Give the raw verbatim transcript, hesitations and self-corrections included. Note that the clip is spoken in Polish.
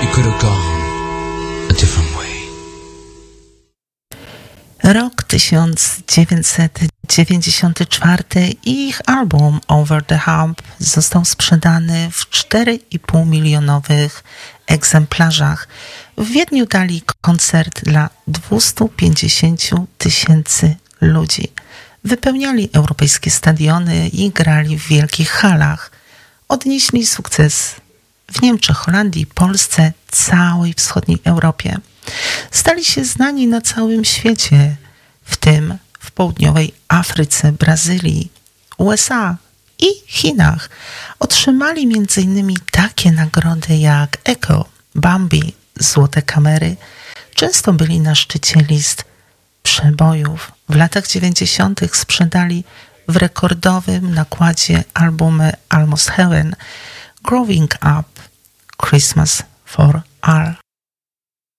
could have gone a different way. Rok tysiąc dziewięćset dziewięćdziesiąty czwarty i ich album Over the Hump został sprzedany w cztery i pół milionowych egzemplarzach. W Wiedniu dali koncert dla dwieście pięćdziesiąt tysięcy ludzi. Wypełniali europejskie stadiony i grali w wielkich halach. Odnieśli sukces w Niemczech, Holandii, Polsce, całej wschodniej Europie. Stali się znani na całym świecie, w tym w południowej Afryce, Brazylii, U S A i Chinach. Otrzymali między innymi takie nagrody jak Echo, Bambi, Złote Kamery. Często byli na szczycie list przebojów. W latach dziewięćdziesiątych sprzedali w rekordowym nakładzie albumy Almost Heaven, Growing Up, Christmas for All.